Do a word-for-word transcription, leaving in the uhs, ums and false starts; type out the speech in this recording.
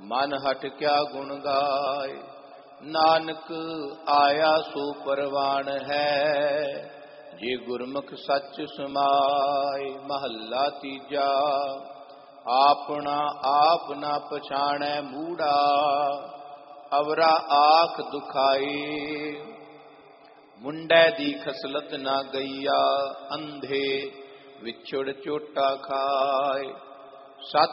ਮਨ ਹਟ ਕਿਆ ਗੁਣ ਗਾਏ। ਨਾਨਕ ਆਇਆ ਸੋ ਪਰਵਾਣ ਹੈ, ਜੇ ਗੁਰਮੁਖ ਸੱਚ ਸਮਾਏ। ਮਹੱਲਾ ਤੀਜਾ। ਆਪਣਾ ਆਪ ਨਾ ਪਛਾਣੈ ਮੂੜਾ, ਅਵਰਾ ਆਖ ਦੁਖਾਈ। ਮੁੰਡੈ ਦੀ ਖਸਲਤ ਨਾ ਗਈਆ, ਅੰਧੇ ਵਿਛੜ ਚੋਟਾ ਖਾਏ। ਸਤ